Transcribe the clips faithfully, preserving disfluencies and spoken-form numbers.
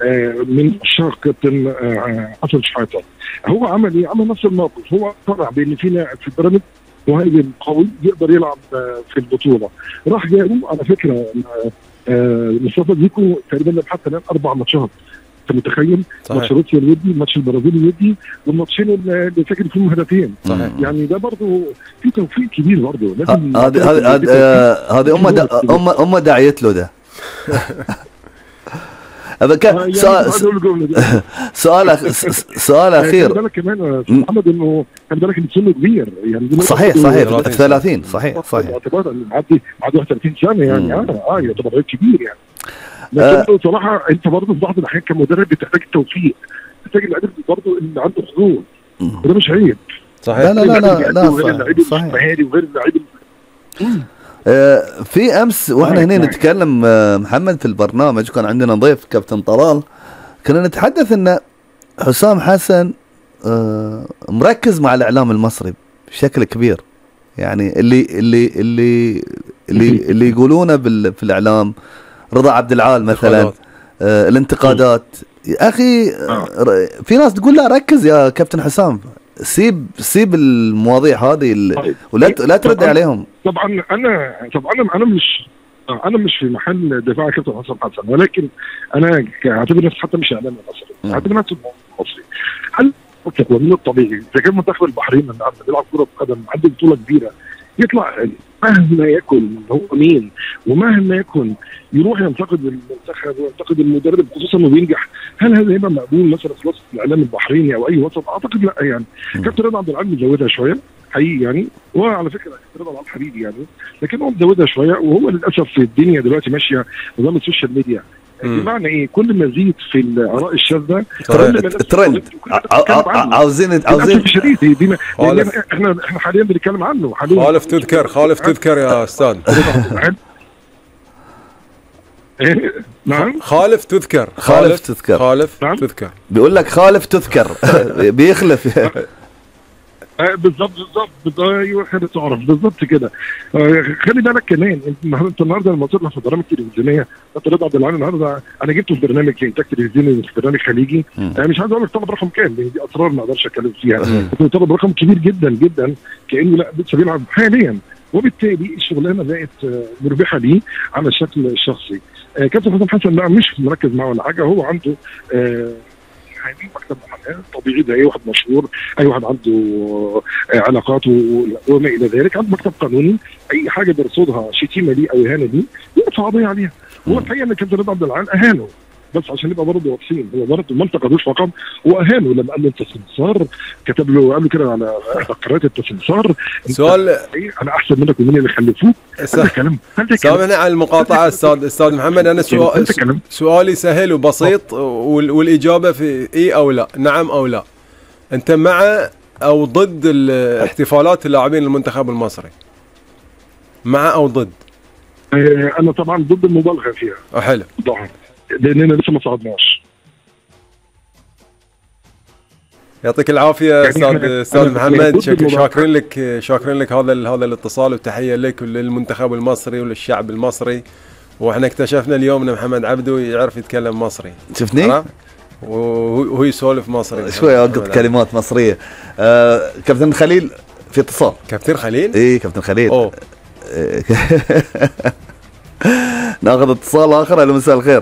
من عشاق كابتن حسن شحاته. هو عمل ايه؟ عمل نفس الموقف، هو اقتنع بان في لاعب في البيراميدز مهاجم قوي يقدر يلعب في البطوله، راح جابه. على فكره مصطفى زيكو تقريبا حتى الان اربع ماتشات، انت متخيل؟ ماتش روسيا الودي، ماتش البرازيل الودي، والماتشين اللي سجل فيهم هدفين. يعني ده برضه في توفيق كبير برضه. لازم هذه هذه هذه امه امه امه داعيت له ده. كان سؤال سؤال سؤال اخير. خلي بالك كمان محمد انه خلي بالك ان سنه كبير يعني. صحيح صحيح ثلاثين صحيح صحيح اعتبار معدي معدي واحد وثلاثين سنه يعني. اه اه يعتبر كبير يعني. لكن بصراحه انت برضه في بعض الاحيان كمدرب بتحتاج التوفيق، بتحتاج اللعيب برضه اللي عنده حضور، وده مش عيب. صحيح. لا لا لا لا صحيح. وغير اللعيب آه في امس واحنا هنا نتكلم آه محمد في البرنامج، كان عندنا ضيف كابتن طلال، كنا نتحدث ان حسام حسن آه مركز مع الاعلام المصري بشكل كبير. يعني اللي اللي اللي اللي, اللي يقولونه في الاعلام، رضا عبد العال مثلا، آه الانتقادات يا اخي. آه في ناس تقول لا ركز يا كابتن حسام، سيب سيب المواضيع هذه ولا لا ترد عليهم. طبعا انا طبعا انا انا مش انا مش في محل دفاع كابتن حسام حسن، ولكن انا اعتبر نفسي حتى مش اعلامي مصري، اعتبر نفسي مصري. هل من الطبيعي اذا كان منتخب البحرين النهارده بيلعب كره قدم عنده بطوله كبيره يطلع مهما يكن هو مين ومهما يكن يروح ينتقد المنتخب وينتقد المدرب خصوصا انه بينجح؟ هل هذا هيبقى مقبول مثلا في وسط الاعلام البحريني او اي وسط؟ اعتقد لا يعني. كابتن رضا عبد العال مزودها شويه حقيقي يعني، وعلى فكره كابتن رضا عبد العال حبيبي يعني، لكن هو مزودها شويه. وهو للاسف في الدنيا دلوقتي ماشيه نظام السوشيال ميديا، بمعنى ايه؟ كل ما زيد في الاراء الشاذه ترند، عاوزين عاوزين احنا احنا حاليا بنتكلم عنه حاليا. خالف تذكر خالف تذكر يا استاذ. نعم خالف تذكر خالف تذكر خالف تذكر بيقول لك خالف تذكر بيخلف. بالظبط بالظبط بالظبط ايوه خلي تعرف بالظبط كده. خلي بالك كمان انت النهارده لما تطلع في برامج تلفزيونيه، كابتن رضا عبد العال النهارده انا جبته في برنامج انتاج تلفزيوني في برنامج خليجي، انا مش عايز اقول لك طلب رقم كام لان دي اسرار ما اقدرش اتكلم فيها، لكن طلب رقم كبير جدا جدا كانه لا لسه بيلعب حاليا، وبالتالي الشغلانه بقت مربحه ليه على الشكل الشخصي. كابتن حسام حسن لا مش مركز معه ولا حاجه، هو عنده محامي مكتب محاماه طبيعي زي اي واحد مشهور، اي واحد عنده علاقات وما الى ذلك، عنده مكتب قانوني، اي حاجه بيرصدها شتيمه ليه او اهانه ليه يرفع قضيه عليها. هو الحقيقه ان كابتن رضا عبد العال اهانه، بس عشان نبقى برضه واضحين، هو برضه ما انتقدوش فقط، هو اهانه لما قال له انت سمسار، كتب له قال له كده على احدى قنوات انت سمسار، سؤال إيه؟ انا احسن منك ومن اللي خلفوك. هذا كلام سامحني على المقاطعه استاذ استاذ محمد، انا سؤال سؤالي سهل وبسيط والاجابه في اي او لا، نعم او لا. انت مع او ضد احتفالات اللاعبين المنتخب المصري؟ مع او ضد؟ انا طبعا ضد المبالغه فيها. حلو. طبعا لاننا لسه ما صعدناش. يعطيك العافيه استاذ استاذ محمد، شاكرين لك شاكرين لك هذا هذا الاتصال، وتحيه لك وللمنتخب المصري وللشعب المصري. واحنا اكتشفنا اليوم ان محمد عبده يعرف يتكلم مصري. شفني؟ وهو يسولف مصري شوي اوقف كلمات مصريه. آه كابتن خليل في اتصال. كابتن خليل؟ اي كابتن خليل. اوه ناخذ اتصال اخر. الو مساء الخير.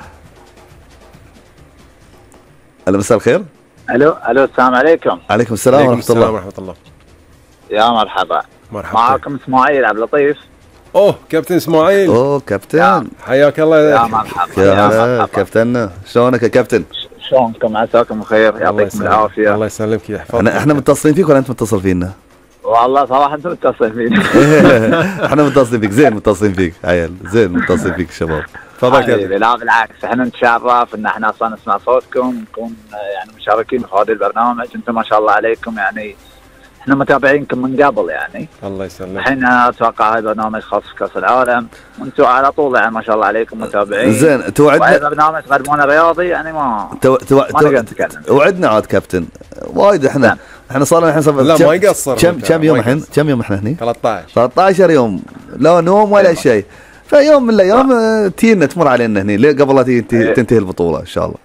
الو مساء الخير. الو الو السلام عليكم. عليكم السلام ورحمه الله. ورحمه الله. يا مرحبا. مرحبا. معاكم اسماعيل عبد اللطيف. اوه كابتن اسماعيل. اوه كابتن حياك الله. يا مرحبا يا مرحبا كابتن، شلونك يا كابتن؟ شلونكم؟ عساكم بخير، يعطيكم العافيه. الله يسلمك ويحفظك. احنا متصلين فيك ولا انت متصل فينا؟ والله صراحه انتم متصلين فينا. احنا متصلين فيك، زين متصلين فيك عيال، زين متصلين فيك شباب. تفضل يا. لا بالعكس، احنا نتشرف ان احنا اصلا نسمع صوتكم، نكون يعني مشاركين في هذا البرنامج. انتم ما شاء الله عليكم يعني احنا متابعينكم من قبل يعني. الله يسلمك. الحين اتوقع هذا برنامج خاص في كاس العالم، وانتم على طول يعني ما شاء الله عليكم متابعين. زين توعدنا. وهذا برنامج تقدمونه رياضي يعني ما تو... تو... ما نقدر نتكلم. وعدنا عاد كابتن وايد احنا زين. احنا صار لنا الحين صار لا ما يقصر. كم كم يوم الحين؟ كم يوم احنا هني؟ ثلاثة عشر ثلاثة عشر يوم، لا نوم ولا شيء. فيوم من الايام تينا تمر علينا هني قبل لا تنتهي البطوله ان شاء الله.